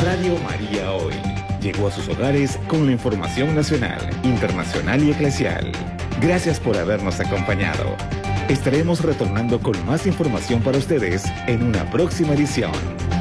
Radio María Hoy llegó a sus hogares con la información nacional, internacional y eclesial. Gracias por habernos acompañado. Estaremos retornando con más información para ustedes en una próxima edición.